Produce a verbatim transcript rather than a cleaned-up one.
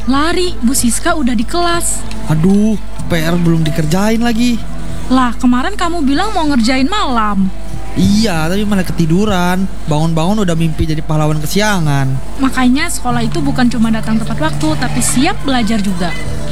Lari, Bu Siska udah di kelas. Aduh, P R belum dikerjain lagi. Lah, kemarin kamu bilang mau ngerjain malam. Iya, tapi malah ketiduran. Bangun-bangun udah mimpi jadi pahlawan kesiangan. Makanya sekolah itu bukan cuma datang tepat waktu, tapi siap belajar juga.